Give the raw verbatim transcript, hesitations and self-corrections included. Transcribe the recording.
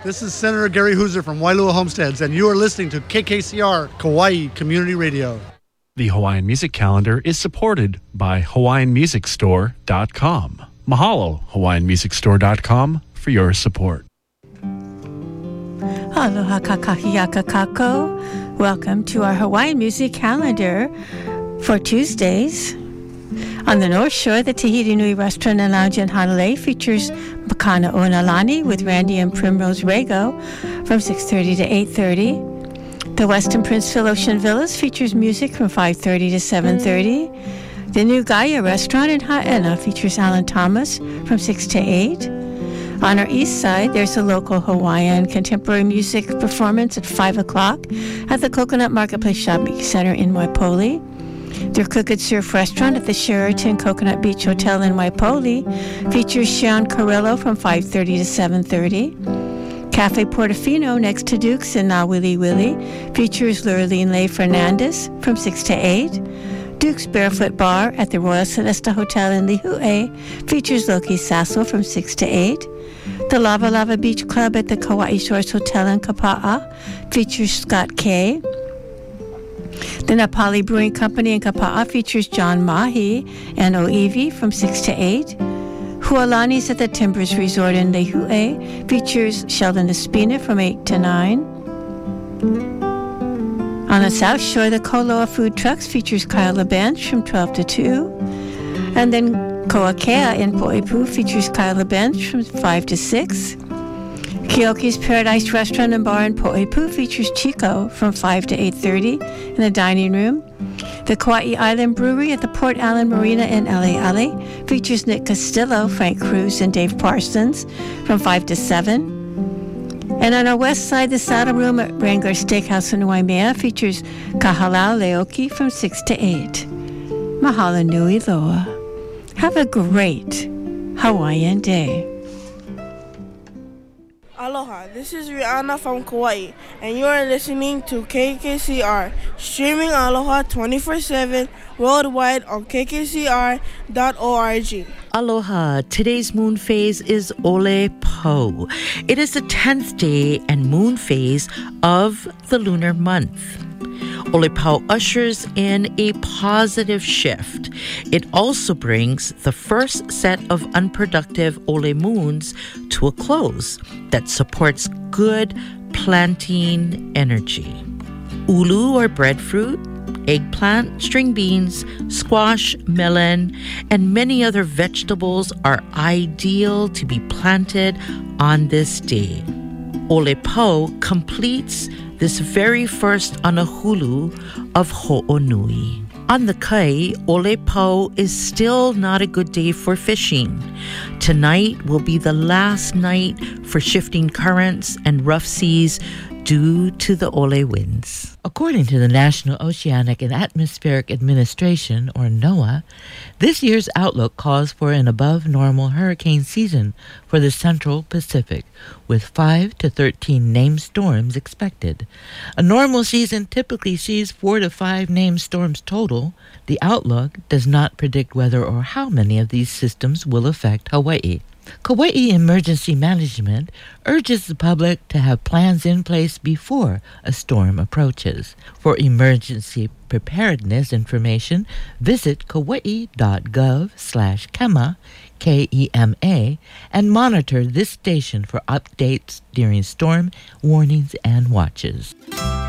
This is Senator Gary Hooser from Wailua Homesteads, and you are listening to K K C R Kauai Community Radio. The Hawaiian Music Calendar is supported by Hawaiian Music Store dot com. Mahalo, Hawaiian Music Store dot com, for your support. Aloha kakahiaka kako. Welcome to our Hawaiian Music Calendar for Tuesdays. On the North Shore, the Tahiti Nui Restaurant and Lounge in Hanalei features Makana Onalani with Randy and Primrose Rago from six thirty to eight thirty. The Westin Prince Phil Ocean Villas features music from five thirty to seven thirty. The new Gaia Restaurant in Haena features Alan Thomas from six to eight. On our east side, there's a local Hawaiian contemporary music performance at five o'clock at the Coconut Marketplace Shopping Center in Waipoli. Their Cook and Surf restaurant at the Sheraton Coconut Beach Hotel in Waipoli features Sean Carrillo from five thirty to seven thirty. Cafe Portofino next to Duke's in Na Willy Willy features Lurleen Leigh Fernandez from six to eight. Duke's Barefoot Bar at the Royal Celesta Hotel in Lihue features Loki Sasso from six to eight. The Lava Lava Beach Club at the Kauai Shores Hotel in Kapa'a features Scott Kay. The Napali Brewing Company in Kapa'a features John Mahi and Oivi from six to eight. Hualani's at the Timbers Resort in Lihue features Sheldon Espina from eight to nine. On the South Shore, the Koloa Food Trucks features Kyle LeBench from twelve to two. And then Koakea in Poipu features Kyle LeBench from five to six. Kioki's Paradise Restaurant and Bar in Poipu features Chico from five to eight thirty in the dining room. The Kauai Island Brewery at the Port Allen Marina in L A Alley features Nick Castillo, Frank Cruz, and Dave Parsons from five to seven. And on our west side, the Saddle Room at Wrangler Steakhouse in Waimea features Kahalau Leoki from six to eight. Mahalo nui loa. Have a great Hawaiian day. Aloha, this is Rihanna from Kauai, and you are listening to K K C R, streaming Aloha twenty-four seven worldwide on K K C R dot org. Aloha, today's moon phase is Ole Po. It is the tenth day and moon phase of the lunar month. Ole Po ushers in a positive shift. It also brings the first set of unproductive Ole moons to a close that supports good planting energy. Ulu or breadfruit, eggplant, string beans, squash, melon, and many other vegetables are ideal to be planted on this day. Ole Po completes this very first anahulu of Ho'onui. On the kai, Ole Po is still not a good day for fishing. Tonight will be the last night for shifting currents and rough seas due to the Ole winds. According to the National Oceanic and Atmospheric Administration, or NOAA, this year's outlook calls for an above-normal hurricane season for the Central Pacific, with five to thirteen named storms expected. A normal season typically sees four to five named storms total. The outlook does not predict whether or how many of these systems will affect Hawaii. Kauai Emergency Management urges the public to have plans in place before a storm approaches. For emergency preparedness information, visit kauai.gov slash kema, K E M A, and monitor this station for updates during storm warnings and watches.